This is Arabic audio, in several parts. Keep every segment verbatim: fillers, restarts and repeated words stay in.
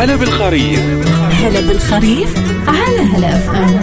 هلا بالخريف. هلا بالخريف على هلا اف ام.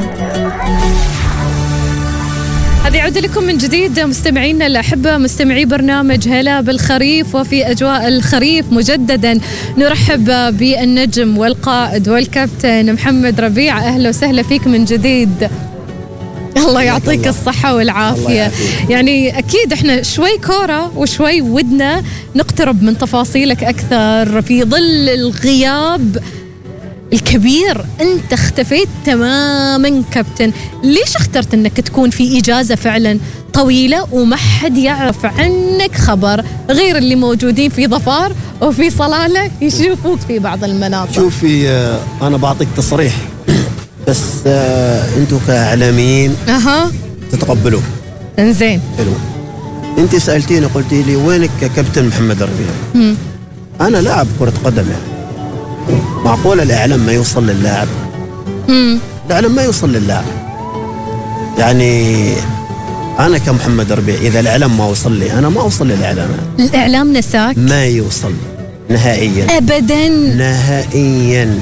هذه يعود لكم من جديد مستمعينا الأحبة، مستمعي برنامج هلا بالخريف. وفي أجواء الخريف مجددا نرحب بالنجم والقائد والكابتن محمد ربيع. أهلا وسهلا فيك من جديد. الله يعطيك الله. الصحة والعافية. يعني أكيد إحنا شوي كورة وشوي ودنا نقترب من تفاصيلك أكثر في ظل الغياب الكبير. أنت اختفيت تماما كابتن، ليش اخترت أنك تكون في إجازة فعلا طويلة وما حد يعرف عنك خبر غير اللي موجودين في ظفار وفي صلالة يشوفوك في بعض المناطق؟ شوفي آه أنا بعطيك تصريح بس آه أنتوا كإعلاميين أها تتقبلوه. إنزين حلو. أنت سألتيني قلتي لي وينك كابتن محمد ربيع؟ أنا لاعب كرة قدم، يعني معقول الإعلام ما يوصل للاعب؟ مم. الإعلام ما يوصل للاعب. يعني أنا كمحمد ربيع إذا الإعلام ما وصل لي أنا ما أوصل للإعلام. الإعلام نساك؟ ما يوصل نهائيا أبدا نهائيا.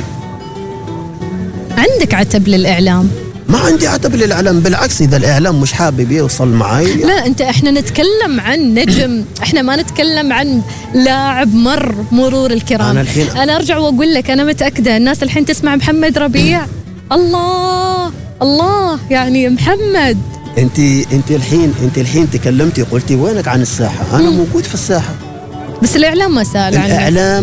عندك عتب للإعلام؟ ما عندي عتب للإعلام، بالعكس إذا الإعلام مش حابب يوصل معي. لا أنت إحنا نتكلم عن نجم، إحنا ما نتكلم عن لاعب مر مرور الكرام. أنا الحين أنا أرجع وأقول لك أنا متأكدة الناس الحين تسمع محمد ربيع الله الله يعني محمد. أنت أنت الحين أنت الحين تكلمتي قلتي وينك عن الساحة. أنا مم. موجود في الساحة بس الإعلام ما سأل عنك. الإعلام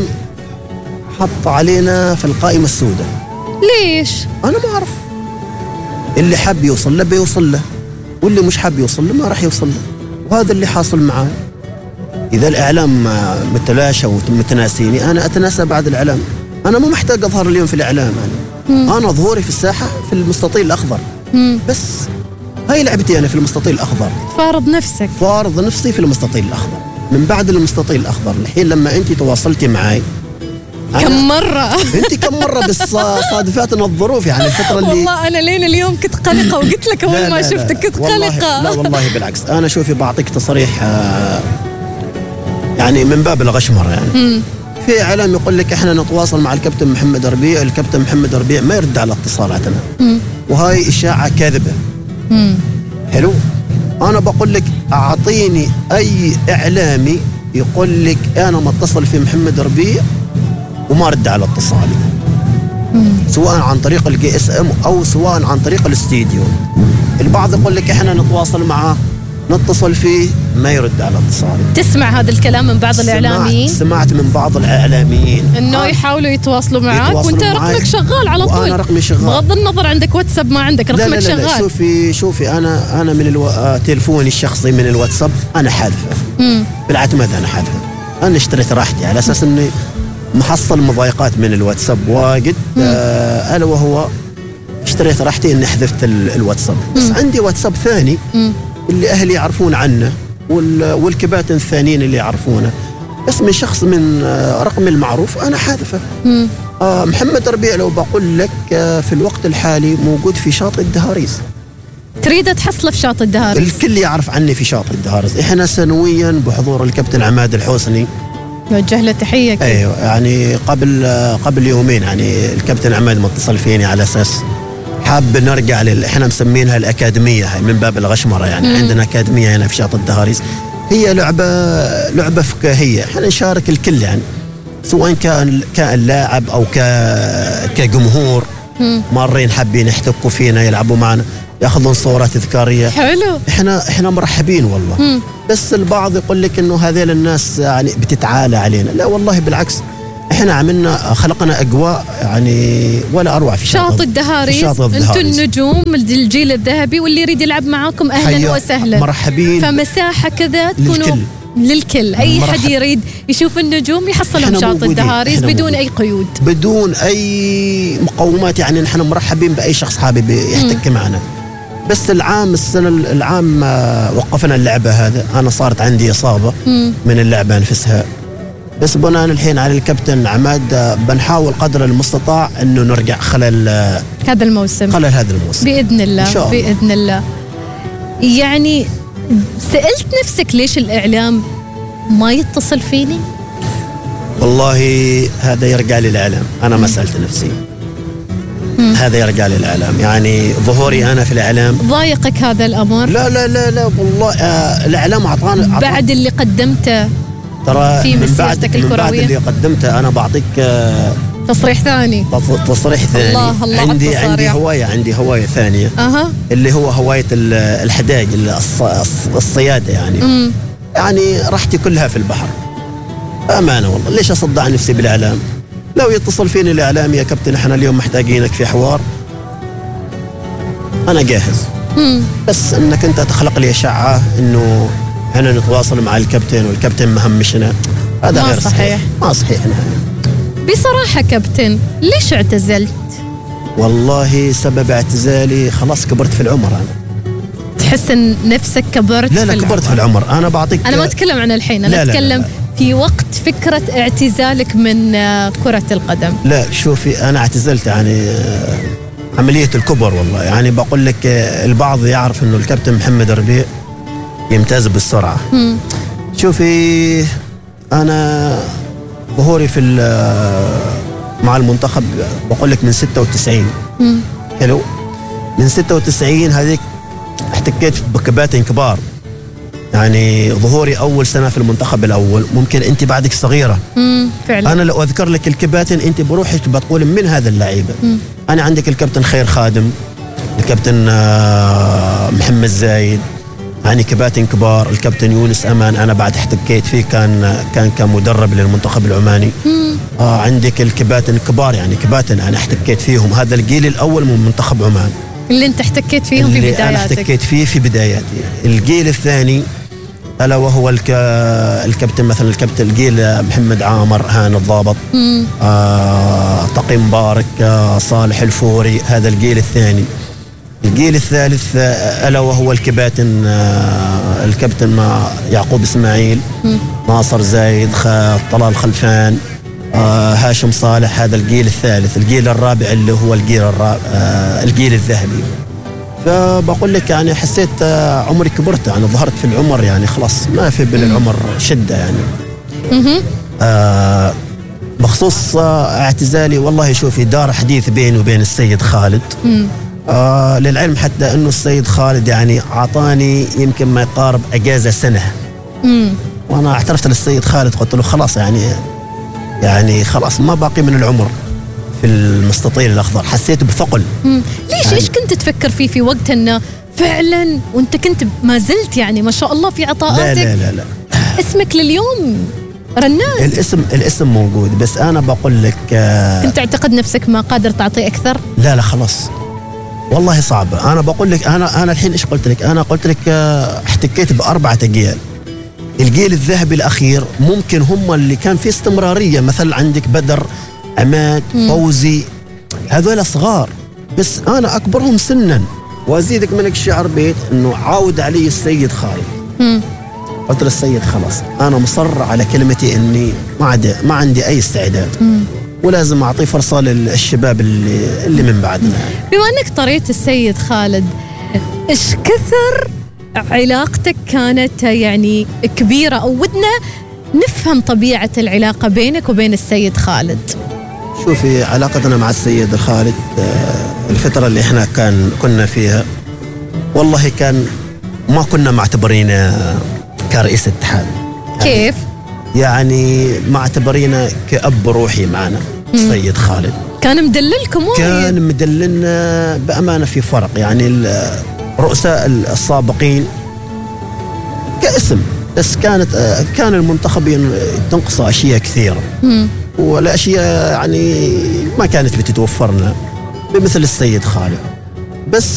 حط علينا في القائمة السوداء. ليش؟ أنا ما أعرف. اللي حاب يوصل له بيوصل له، واللي مش حاب يوصل له ما راح يوصل له، وهذا اللي حاصل معاه. إذا الإعلام متلاشى ومتناسيني أنا أتناسى بعد الإعلام. أنا مو محتاج أظهر اليوم في الإعلام. أنا, أنا ظهوري في الساحة في المستطيل الأخضر. مم. بس هاي لعبتي أنا في المستطيل الأخضر. فارض نفسك. فارض نفسي في المستطيل الأخضر. من بعد المستطيل الأخضر الحين لما أنت تواصلتي معي كم مرة؟ أنت كم مرة بس صادفتنا الظروف يعني الفترة اللي والله أنا لين اليوم كنت قلقة وقلت لك أول ما شفتك كنت قلقة. لا والله بالعكس. أنا شوفي بعطيك تصريح آه يعني من باب الغشمر. يعني مم. في إعلام يقول لك إحنا نتواصل مع الكابتن محمد ربيع، الكابتن محمد ربيع ما يرد على اتصالاتنا. مم. وهاي إشاعة كاذبة. مم. حلو. أنا بقول لك أعطيني أي إعلامي يقول لك أنا متصل في محمد ربيع وما رد على اتصالي، سواء عن طريق الجي اس ام او سواء عن طريق الاستديو. البعض يقول لك احنا نتواصل معه نتصل فيه ما يرد على اتصالي. تسمع هذا الكلام من بعض الإعلاميين؟ سمعت من بعض الإعلاميين انه آه. يحاولوا يتواصلوا معك يتواصلوا وانت معي رقمك شغال على طول. وانا رقمي شغال بغض النظر عندك واتساب ما عندك رقمك لا لا لا شغال. لا شوفي شوفي انا انا من الو... تلفوني الشخصي من الواتساب انا حاذفه. بالعتمد انا حاذفه. انا اشتريت راحتي على اساس اني محصل مضايقات من الواتساب واجد. آه الا وهو اشتريت راحتي اني حذفت الواتساب. بس مم. عندي واتساب ثاني مم. اللي اهلي يعرفون عنه والكباتن الثانيين اللي يعرفونه، بس من شخص من آه رقمي المعروف انا حاذفه. آه محمد ربيع لو بقول لك آه في الوقت الحالي موجود في شاطئ الدهاريز. تريد تحصله في شاطئ الدهاريز؟ الكل يعرف عني في شاطئ الدهاريز. احنا سنويا بحضور الكابتن عماد الحوسني نوجه له تحيه. ايوه يعني قبل قبل يومين يعني الكابتن عماد متصل فيني على اساس حاب نرجع لل احنا مسمينها الاكاديميه هاي من باب الغشمره. يعني مم. عندنا اكاديميه هنا في شاطئ الدهاريز. هي لعبه لعبه فكاهيه، احنا نشارك الكل يعني سواء كان كان لاعب او ك كجمهور مارين حابين يحتكوا فينا يلعبوا معنا ياخذون صورات تذكاريه. حلو. احنا احنا مرحبين والله. مم. بس البعض يقول لك انه هذيل الناس يعني بتتعالى علينا. لا والله بالعكس، احنا عملنا خلقنا اجواء يعني ولا اروع في شاطئ الدهاريز. انتم النجوم الجيل الذهبي واللي يريد يلعب معاكم اهلا وسهلا مرحبين. فمساحه كذا تكونوا للكل. للكل اي مرحب. حد يريد يشوف النجوم يحصلهم شاطئ الدهاريز بدون موجودين. اي قيود بدون اي مقومات. يعني نحن مرحبين باي شخص حابب يحتك معنا. بس العام السنة العام وقفنا اللعبة هذا. أنا صارت عندي إصابة مم. من اللعبة نفسها. بس بناء الحين على الكابتن عماد بنحاول قدر المستطاع أنه نرجع خلال هذا الموسم خلال هذا الموسم بإذن الله. إن شاء الله. بإذن الله. يعني سألت نفسك ليش الإعلام ما يتصل فيني؟ والله هذا يرجع للإعلام، أنا ما سألت نفسي. مم. هذا يرجع للإعلام، يعني ظهوري أنا في الإعلام. ضايقك هذا الأمر؟ لا لا لا لا والله، آه الإعلام أعطانا بعد اللي قدمته ترى في من بعد مسيرتك من بعد الكروية. اللي قدمته أنا بعطيك آه تصريح ثاني. تصريح ثاني. الله الله عندي التصاريح. عندي هواية عندي هواية ثانية. أها. اللي هو هواية الحداق، الص- الصيادة يعني. مم. يعني راحتي كلها في البحر. أمانة والله، ليش أصدع نفسي بالإعلام؟ لو يتصل فيني الإعلام، يا كابتن احنا اليوم محتاجينك في حوار، أنا جاهز. مم. بس انك انت تخلق لي اشعه انه احنا نتواصل مع الكابتن والكابتن مهمشنا، هذا ما غير صحيح. صحيح. ما صحيح نهائيا. بصراحة كابتن، ليش اعتزلت؟ والله سبب اعتزالي خلاص كبرت في العمر. انا تحس ان نفسك كبرت؟ لا لا في كبرت العمر. في العمر. انا بعطيك، انا ما اتكلم عن الحين، انا لا لا اتكلم لا لا. في وقت فكرة اعتزالك من آه، كرة القدم. لا شوفي، انا اعتزلت يعني آه، عمليه الكبر والله. يعني بقول لك آه، البعض يعرف انه الكابتن محمد ربيع يمتاز بالسرعه. مم. شوفي انا ظهوري في مع المنتخب بقول لك من ستة وتسعين. مم. حلو. من ستة وتسعين هذيك احتكيت بكباتن كبار. يعني ظهوري اول سنه في المنتخب الاول، ممكن انت بعدك صغيره. مم. فعلا. انا لو اذكر لك الكباتن انت بروحك بتقول من هذا اللعيبه. مم. انا عندك الكابتن خير خادم، الكابتن آه، محمد زايد، يعني كباتن كبار. الكابتن يونس امان انا بعد احتكيت فيه، كان كان كمدرب للمنتخب العماني. آه عندك الكباتن الكبار، يعني كباتن انا احتكيت فيهم. هذا الجيل الاول من منتخب عمان اللي انت احتكيت فيهم في اللي بداياتك. انا احتكيت فيه في بداياتي. الجيل الثاني الا وهو الك... الكابتن مثلا الكابتن الجيل محمد عامر، هان الضابط، آه تقي مبارك، آه صالح الفوري، هذا الجيل الثاني. الجيل الثالث آه الا وهو الكباتن آه الكابتن مع يعقوب اسماعيل، مم. ناصر زايد، خ... طلال خلفان، آه هاشم صالح، هذا الجيل الثالث. الجيل الرابع اللي هو الجيل الرابع آه الجيل الذهبي. فبقول لك يعني حسيت آه عمري كبرت، يعني ظهرت في العمر، يعني خلاص ما في بين العمر شدة يعني. مم. آه بخصوص آه اعتزالي، والله شوفي دار حديث بيني وبين السيد خالد. مم. آه للعلم حتى انه السيد خالد يعني اعطاني يمكن ما يقارب اجازة سنة. مم. وانا اعترفت للسيد خالد، قلت له خلاص يعني يعني خلاص ما باقي من العمر في المستطيل الاخضر. حسيت بثقل. مم. ليش يعني ايش كنت تفكر فيه في وقت انه فعلا وانت كنت ما زلت يعني ما شاء الله في لا عطاءاتك؟ لا لا لا اسمك لليوم رنان. الاسم الاسم موجود، بس انا بقول لك آه كنت تعتقد نفسك ما قادر تعطي اكثر؟ لا لا خلاص والله صعبة. أنا بقول لك أنا أنا الحين إيش قلت لك؟ أنا قلت لك آه، احتكيت بأربعة أجيال. الجيل الذهبي الأخير ممكن هم اللي كان في استمرارية، مثلا عندك بدر، عماد، فوزي، هذول صغار، بس أنا أكبرهم سنا. وأزيدك منك الشعر بيت إنه عاود علي السيد خالد. مم. قلت للسيد خلاص أنا مصر على كلمتي إني ما عندي ما عندي أي استعداد، ولازم أعطيه فرصة للشباب اللي اللي من بعدنا. بما انك طريت السيد خالد، ايش كثر علاقتك كانت يعني كبيرة، او ودنا نفهم طبيعة العلاقة بينك وبين السيد خالد؟ شوفي علاقتنا مع السيد خالد آه، الفترة اللي احنا كان كنا فيها، والله كان ما كنا معتبرينه كرئيس اتحاد. كيف؟ يعني معتبرينه كأب روحي معنا. السيد خالد كان مدللكم وايد. كان مدللنا بأمانة. في فرق يعني الرؤساء السابقين كاسم، بس كانت آه، كان المنتخب تنقص أشياء كثيرة، مم. والأشياء يعني ما كانت بتتوفرنا بمثل السيد خالد.